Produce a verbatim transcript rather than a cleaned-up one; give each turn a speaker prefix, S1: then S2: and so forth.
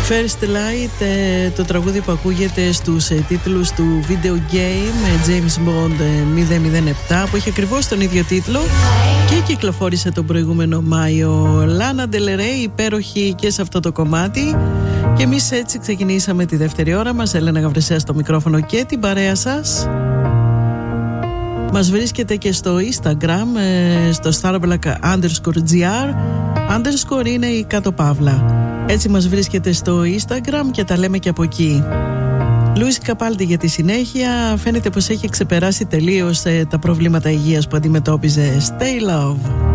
S1: First Light, το τραγούδι που ακούγεται στους τίτλους του video game James Bond μηδέν μηδέν επτά, που έχει ακριβώς τον ίδιο τίτλο και κυκλοφόρησε τον προηγούμενο Μάιο. Lana Del Rey, υπέροχη και σε αυτό το κομμάτι. Και εμείς έτσι ξεκινήσαμε τη δεύτερη ώρα μας. Έλενα Γαβρεσέα στο μικρόφωνο και την παρέα σας. Μας βρίσκεται και στο Instagram, στο starblack underscore gr. Underscore είναι η κάτω παύλα. Έτσι μας βρίσκεται στο Instagram και τα λέμε και από εκεί. Λούις Καπάλντι για τη συνέχεια. Φαίνεται πως έχει ξεπεράσει τελείως τα προβλήματα υγείας που αντιμετώπιζε. Stay love.